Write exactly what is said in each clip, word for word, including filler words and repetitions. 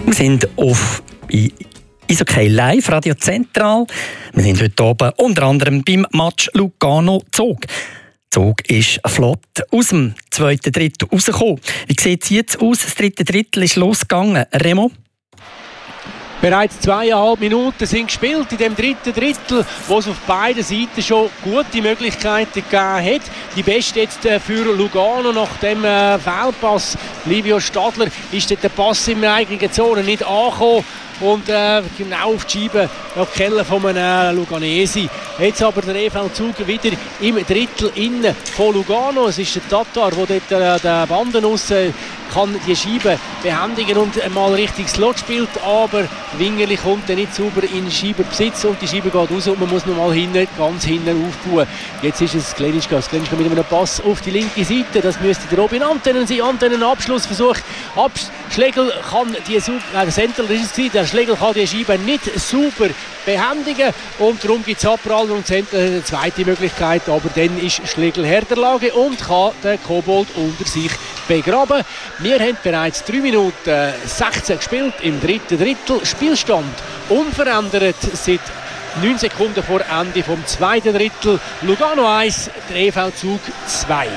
Wir sind auf Eishockey Live, Radio Zentral. Wir sind heute oben unter anderem beim Match Lugano-Zug. Zug ist flott aus dem zweiten Drittel rausgekommen. Wie sieht es jetzt aus? Das dritte Drittel ist losgegangen. Remo? Bereits zweieinhalb Minuten sind gespielt in dem dritten Drittel, wo es auf beiden Seiten schon gute Möglichkeiten gegeben hat. Die beste jetzt für Lugano nach dem äh, Fehlpass. Livio Stadler ist dort der Pass in der eigenen Zone nicht angekommen. Und äh, genau auf die Scheibe auf die Keller von einem äh, Luganesi. Jetzt aber der E V Zug wieder im Drittel innen von Lugano. Es ist der Tatar, der dort äh, den Banden raus kann die Scheibe behändigen und mal richtig Slot spielt, aber Wingerli kommt dann nicht sauber in den Scheibenbesitz und die Scheibe geht raus und man muss noch mal hinten, ganz hinten aufbauen. Jetzt ist es Glenischka, Glenischka mit einem Pass auf die linke Seite, das müsste der Robin Antennen sein, Antennen Abschlussversuch, Abs Schlegel kann die super, äh, der Center ist es, der Schlegel kann die Scheibe nicht sauber behändigen und darum gibt es Abprall und Center eine zweite Möglichkeit, aber dann ist Schlegel Herr der Lage und kann den Kobold unter sich begraben. Wir haben bereits drei Minuten sechzehn gespielt im dritten Drittel. Spielstand unverändert seit neun Sekunden vor Ende vom zweiten Drittel. Lugano eins, der E V Zug zwei.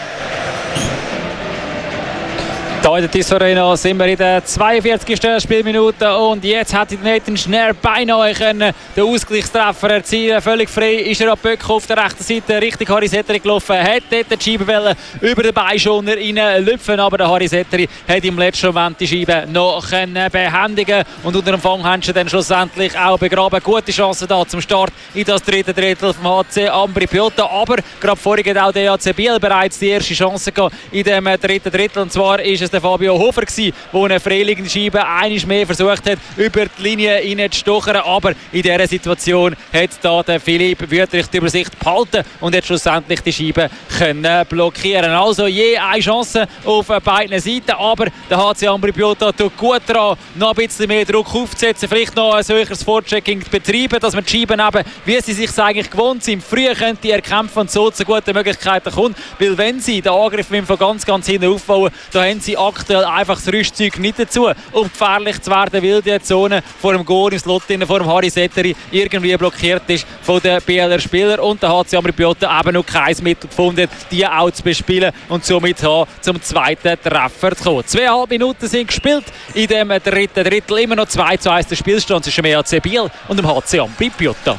Hier in der Tissot Arena sind wir in der zweiundvierzigsten Spielminute und jetzt hat Nathan Schnär beinahe können den Ausgleichstreffer erzielen. Völlig frei ist er ab Böck auf der rechten Seite Richtung Harry Setteri gelaufen. Hat dort die Scheibe über den Beischoner reinlüpfen, aber der Harry Setteri hat im letzten Moment die Scheibe noch behändigen und unter dem Fang haben sie dann schlussendlich auch begraben. Gute Chance da zum Start in das dritte Drittel vom H C Ambri Piotta, aber gerade vorhin hat auch der E A C Biel bereits die erste Chance gehabt in dem dritten Drittel und zwar ist es der Fabio Hofer gsi, der eine freiliegende Scheibe einiges mehr versucht hat, über die Linie hineinzustochern. Aber in dieser Situation hat da der Philipp Wüthrich die Übersicht behalten und hat schlussendlich die Scheibe können blockieren. Also je eine Chance auf beiden Seiten, aber der H C Ambri Piotta tut gut daran, noch ein bisschen mehr Druck aufzusetzen, vielleicht noch ein höheres Vorchecking zu betreiben, dass man die Scheiben eben, wie sie sich eigentlich gewohnt sind, früher könnte erkämpfen und so zu guten Möglichkeiten kommt. Weil wenn sie den Angriff von ganz, ganz hinten aufbauen, da haben sie aktuell einfach das Rüstzeug nicht dazu, um gefährlich zu werden, weil die Zone vor dem Goal im Slot, vor dem Harry Setteri irgendwie blockiert ist von den B L R-Spielern und der H C Ambri Piotta eben noch kein Mittel gefunden, die auch zu bespielen und somit zum zweiten Treffer zu kommen. Zweieinhalb Minuten sind gespielt in dem dritten Drittel, immer noch zwei zu eins der Spielstand zwischen dem E A C Biel und dem H C Ambri Piotta.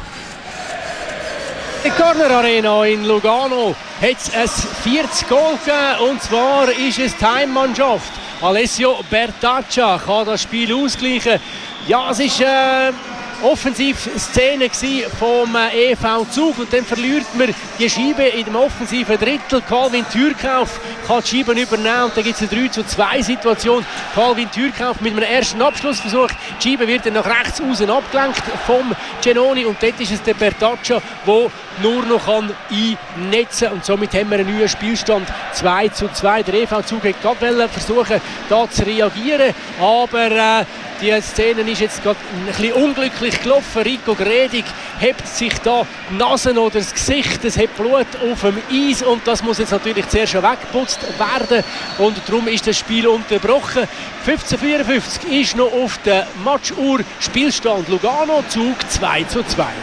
Die Corner Arena in Lugano hat es ein viertes Goal gegeben und zwar ist es die Heimmannschaft. Alessio Bertaccia kann das Spiel ausgleichen. Ja, es ist äh, Offensivszene vom E V Zug und dann verliert man die Scheibe in dem offensiven Drittel. Calvin Türkauf kann die Scheiben übernehmen und dann gibt es eine drei zu zwei Situation. Calvin Türkauf mit einem ersten Abschlussversuch. Die Scheibe wird dann nach rechts außen abgelenkt vom Genoni und dort ist es der Bertaccia, der nur noch einnetzen kann und somit haben wir einen neuen Spielstand zwei zu zwei. Der E V Zug hat gerade versuchen, da zu reagieren, aber äh, die Szene ist jetzt gerade ein bisschen unglücklich gelaufen. Rico Gredig hebt sich da die Nase oder das Gesicht, es hat Blut auf dem Eis und das muss jetzt natürlich zuerst schon weggeputzt werden und darum ist das Spiel unterbrochen. fünfzehn vierundfünfzig ist noch auf der Matchuhr. Spielstand Lugano Zug zwei zu zwei.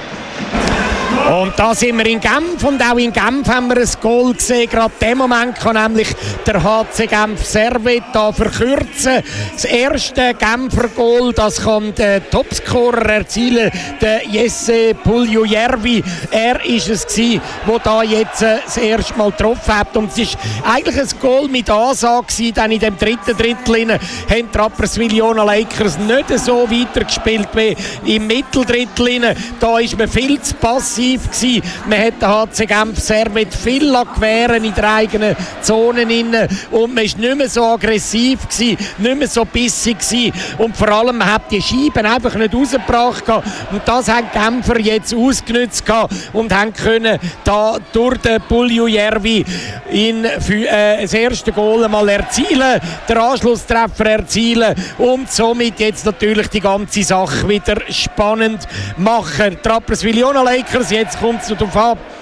Und da sind wir in Genf und auch in Genf haben wir ein Goal gesehen. Gerade in dem Moment kann nämlich der H C Genf Servet da verkürzen. Das erste Genfer Goal, das kann der Topscorer erzielen, der Jesse Puljujärvi. Er ist es gewesen, der da jetzt äh, das erste Mal getroffen hat. Und es ist eigentlich ein Goal mit Ansage gewesen. Dann in dem dritten Drittel haben die Rapperswil-Jona Lakers nicht so weitergespielt wie im Mitteldrittel. Da ist man viel zu passiv gewesen. Man hat den H C Genf Servet viel gewähren in der eigenen Zone inne und man ist nicht mehr so aggressiv gewesen, nicht mehr so bissig gewesen und vor allem man hat die Scheiben einfach nicht rausgebracht und das haben die Genfer jetzt ausgenutzt und haben können da durch den Puljujärvi in für, äh, das erste Goal mal erzielen, den Anschlusstreffer erzielen und somit jetzt natürlich die ganze Sache wieder spannend machen. Die Rapperswil-Jona Lakers, jetzt kommt es darauf an,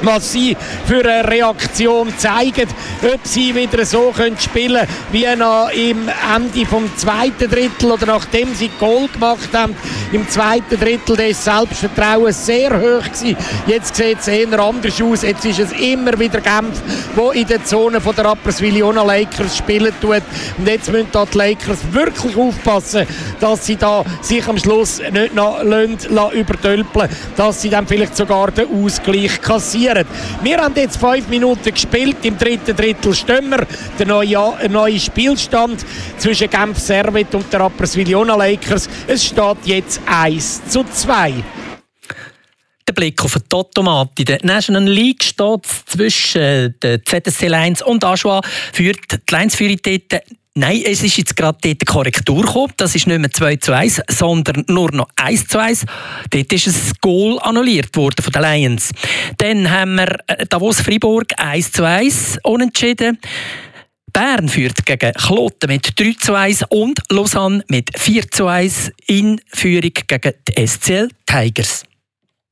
was sie für eine Reaktion zeigen, ob sie wieder so können spielen wie noch im Ende vom zweiten Drittel oder nachdem sie Goal gemacht haben. Im zweiten Drittel ist das Selbstvertrauen sehr hoch gewesen. Jetzt sieht es eher anders aus. Jetzt ist es immer wieder Genf, wo in der Zone von der Rapperswil-Jona Lakers spielen tut. Und jetzt müssen da die Lakers wirklich aufpassen, dass sie da sich am Schluss nicht noch übertölpeln, dass sie dann vielleicht sogar den Ausgleich kassieren. Wir haben jetzt fünf Minuten gespielt. Im dritten Drittel stehen wir. Der neue, neue Spielstand zwischen Genf Servette und der Rapperswil-Jona Lakers. Es steht jetzt eins zu zwei. Der Blick auf den Totomat. In der National League steht zwischen der Z S C Lions und Aschua. Führt die Lions-Führung dort. Nein, es ist jetzt gerade dort eine Korrektur gekommen. Das ist nicht mehr zwei zu eins, sondern nur noch eins zu eins. Dort ist ein Goal annulliert worden von den Lions. Dann haben wir Davos-Fribourg eins zu eins unentschieden. Bern führt gegen Kloten mit drei zu eins und Lausanne mit vier zu eins in Führung gegen die S C L Tigers.